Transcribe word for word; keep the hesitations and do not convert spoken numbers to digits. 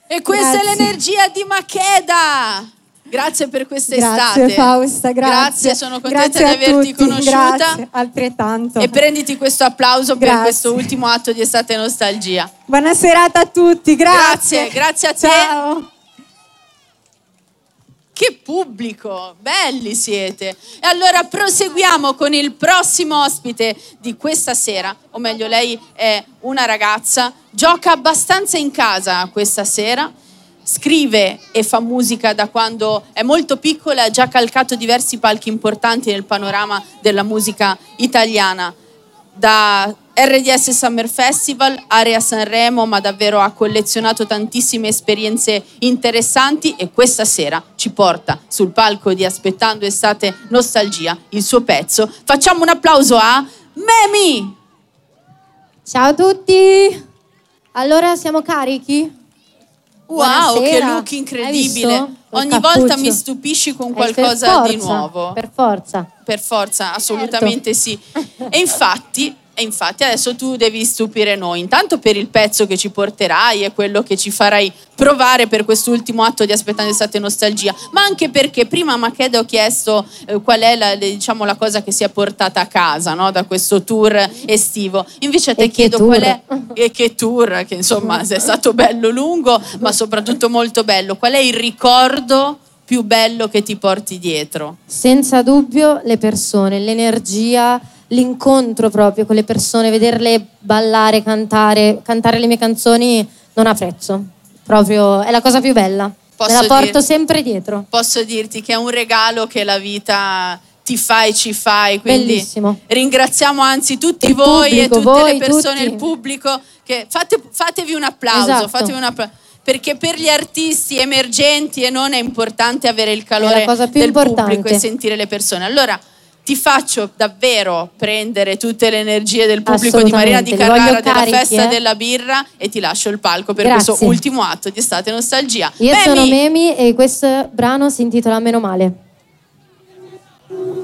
E questa Grazie. è l'energia di Makeda. Grazie per quest'estate. Grazie Fausta, grazie. Grazie, sono contenta Grazie di averti tutti. conosciuta. Grazie, altrettanto. E prenditi questo applauso per Grazie. questo ultimo atto di Estate Nostalgia. Buona serata a tutti, grazie. Grazie, grazie a te. Ciao. Che pubblico, belli siete. E allora proseguiamo con il prossimo ospite di questa sera, o meglio lei è una ragazza, gioca abbastanza in casa questa sera, scrive e fa musica da quando è molto piccola, ha già calcato diversi palchi importanti nel panorama della musica italiana, da R D S Summer Festival, Area Sanremo, ma davvero ha collezionato tantissime esperienze interessanti e questa sera ci porta sul palco di Aspettando Estate Nostalgia il suo pezzo. Facciamo un applauso a Memi! Ciao a tutti. Allora siamo carichi? Wow, Buonasera. che look Hai incredibile! visto? Col Ogni cappuccio. volta mi stupisci con Eh, qualcosa per di forza, nuovo. Per forza. Per forza, assolutamente sì. E infatti, e infatti adesso tu devi stupire noi, intanto per il pezzo che ci porterai e quello che ci farai provare per quest'ultimo atto di Aspettando Estate Nostalgia, ma anche perché prima a Makeda ho chiesto eh, qual è la, le- diciamo, la cosa che si è portata a casa, no, da questo tour estivo. Invece a te E che chiedo tour. qual è e che tour, che insomma è stato bello lungo, ma soprattutto molto bello. Qual è il ricordo più bello che ti porti dietro? Senza dubbio le persone, l'energia, l'incontro proprio con le persone, vederle ballare, cantare, cantare le mie canzoni non ha prezzo. Proprio è la cosa più bella. Posso Me la porto dire- sempre dietro. Posso dirti che è un regalo che la vita ti fa e ci fai, quindi Bellissimo. ringraziamo anzi tutti Il voi pubblico, e tutte voi, le persone, tutti. il pubblico, che fate- fatevi un applauso, Esatto. fatevi un applauso. Perché per gli artisti emergenti e non è importante avere il È calore la cosa più del importante. pubblico e sentire le persone. Allora ti faccio davvero prendere tutte le energie del pubblico di Marina di Assolutamente, li voglio Carrara della carichi, festa eh. della birra e ti lascio il palco per Grazie. questo ultimo atto di Estate Nostalgia. Io Memi! sono Memi e questo brano si intitola Meno male.